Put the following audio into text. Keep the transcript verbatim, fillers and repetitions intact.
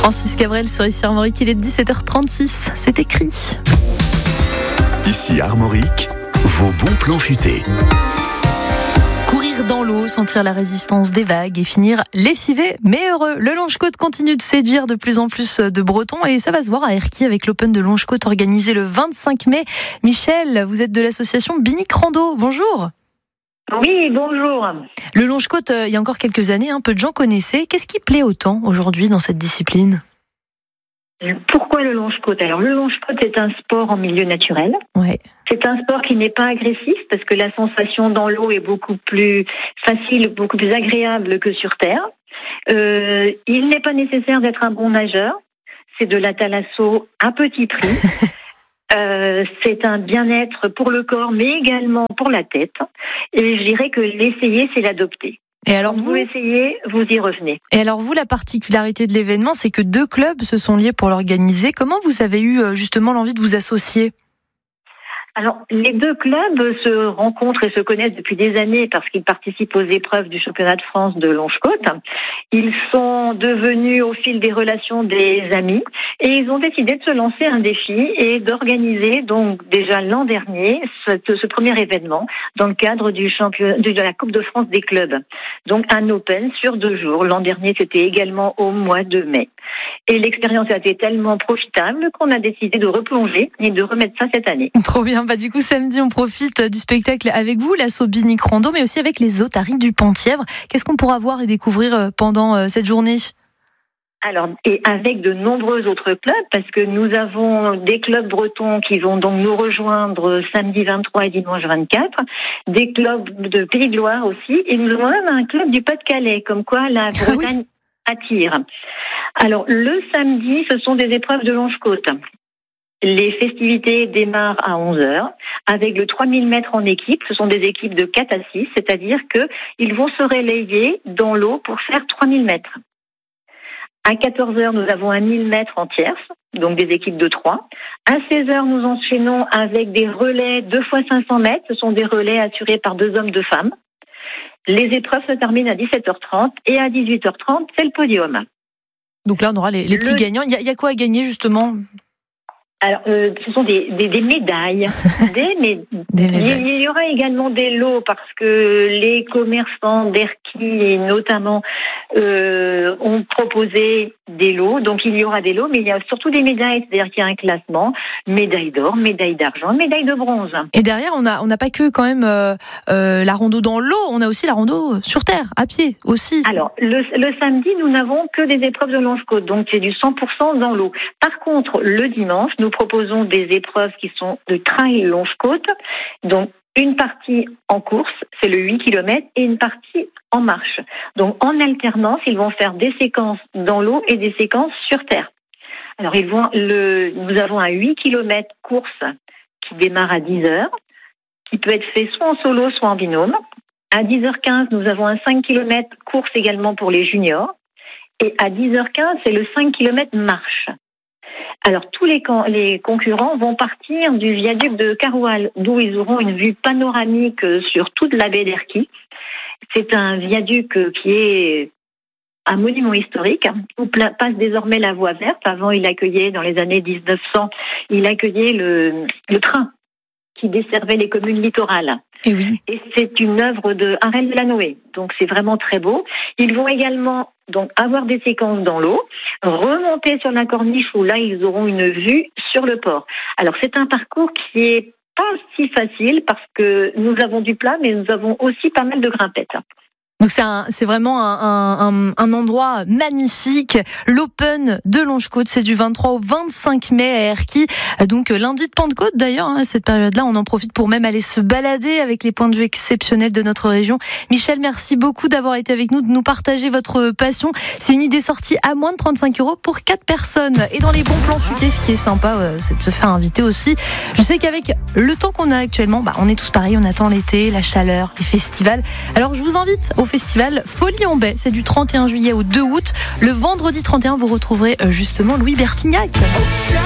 Francis Cabrel sur Ici Armorique, il est dix-sept heures trente-six, c'est écrit. Ici Armorique, vos bons plans futés. Courir dans l'eau, sentir la résistance des vagues et finir lessivé mais heureux. Le Longe-Côte continue de séduire de plus en plus de Bretons et ça va se voir à Erquy avec l'Open de Longe-Côte organisé le vingt-cinq mai. Michel, vous êtes de l'association Binic Rando, bonjour. Oui, bonjour. Le Longe-Côte, il y a encore quelques années, un peu de gens connaissaient. Qu'est-ce qui plaît autant aujourd'hui dans cette discipline ? Pourquoi le Longe-Côte ? Alors, le Longe-Côte est un sport en milieu naturel. Ouais. C'est un sport qui n'est pas agressif parce que la sensation dans l'eau est beaucoup plus facile, beaucoup plus agréable que sur terre. Euh, il n'est pas nécessaire d'être un bon nageur. C'est de la thalasso à petit prix. Euh, c'est un bien-être pour le corps, mais également pour la tête. Et je dirais que l'essayer, c'est l'adopter. Et alors Quand vous, vous essayez, vous y revenez. Et alors vous, la particularité de l'événement, c'est que deux clubs se sont liés pour l'organiser. Comment vous avez eu justement l'envie de vous associer ? Alors, les deux clubs se rencontrent et se connaissent depuis des années parce qu'ils participent aux épreuves du championnat de France de Longe-Côte. Ils sont devenus au fil des relations des amis et ils ont décidé de se lancer un défi et d'organiser donc déjà l'an dernier ce, ce premier événement dans le cadre du championnat de la Coupe de France des clubs. Donc un Open sur deux jours. L'an dernier, c'était également au mois de mai. Et l'expérience a été tellement profitable qu'on a décidé de replonger et de remettre ça cette année. Trop bien. Bah, du coup, samedi, on profite du spectacle avec vous, l'asso Binic Rando, mais aussi avec les otaries du Penthièvre. Qu'est-ce qu'on pourra voir et découvrir pendant cette journée ? Alors, et avec de nombreux autres clubs, parce que nous avons des clubs bretons qui vont donc nous rejoindre samedi vingt-trois et dimanche vingt-quatre, des clubs de Pays de Loire aussi, et nous avons même un club du Pas-de-Calais, comme quoi la Bretagne ah oui. attire. Alors, le samedi, ce sont des épreuves de Longe-Côte. Les festivités démarrent à onze heures avec le trois mille mètres en équipe. Ce sont des équipes de quatre à six, c'est-à-dire qu'ils vont se relayer dans l'eau pour faire trois mille mètres. À quatorze heures, nous avons un mille mètres en tierce, donc des équipes de trois. À seize heures, nous enchaînons avec des relais deux fois cinq cents mètres. Ce sont des relais assurés par deux hommes, deux femmes. Les épreuves se terminent à dix-sept heures trente et à dix-huit heures trente, c'est le podium. Donc là, on aura les, les petits le... gagnants. Il y, a, il y a quoi à gagner, justement ? Alors, euh, ce sont des, des, des médailles. des, mé... des médailles. Il y aura également des lots parce que les commerçants d'Erquy, notamment, euh, ont proposé des lots. Donc, il y aura des lots, mais il y a surtout des médailles. C'est-à-dire qu'il y a un classement, médaille d'or, médaille d'argent, médaille de bronze. Et derrière, on n'a on n'a pas que quand même euh, euh, la rando dans l'eau, on a aussi la rando sur terre, à pied aussi. Alors, le, le samedi, nous n'avons que des épreuves de Longe-Côte, donc c'est du cent pour cent dans l'eau. Par contre, le dimanche, nous proposons des épreuves qui sont de trail Longe-Côte, donc une partie en course, c'est le huit kilomètres, et une partie en marche. Donc en alternance, ils vont faire des séquences dans l'eau et des séquences sur terre. Alors ils vont le, nous avons un huit kilomètres course qui démarre à dix heures, qui peut être fait soit en solo, soit en binôme. À dix heures quinze, nous avons un cinq kilomètres course également pour les juniors. Et à dix heures quinze, c'est le cinq kilomètres marche. Alors, tous les, con- les concurrents vont partir du viaduc de Caroual, d'où ils auront une vue panoramique sur toute la baie d'Erquy. C'est un viaduc qui est un monument historique, où passe désormais la voie verte. Avant, il accueillait, dans les années dix-neuf cents, il accueillait le, le train qui desservait les communes littorales. Et oui. Et c'est une œuvre de Harel de la Noé. Donc, c'est vraiment très beau. Ils vont également donc avoir des séquences dans l'eau, remonter sur la corniche où là, ils auront une vue sur le port. Alors, c'est un parcours qui est pas si facile parce que nous avons du plat, mais nous avons aussi pas mal de grimpettes. Donc c'est, un, c'est vraiment un, un, un endroit magnifique. L'Open de Longe-Côte, c'est du vingt-trois au vingt-cinq mai à Erquy. Donc lundi de Pentecôte d'ailleurs, hein, cette période-là, on en profite pour même aller se balader avec les points de vue exceptionnels de notre région. Michel, merci beaucoup d'avoir été avec nous, de nous partager votre passion. C'est une idée sortie à moins de trente-cinq euros pour quatre personnes. Et dans les bons plans futés, ce qui est sympa, euh, c'est de se faire inviter aussi. Je sais qu'avec le temps qu'on a actuellement, bah, on est tous pareils, on attend l'été, la chaleur, les festivals. Alors je vous invite au festival Folie en Baie. C'est du trente et un juillet au deux août. Le vendredi trente et un, vous retrouverez justement Louis Bertignac.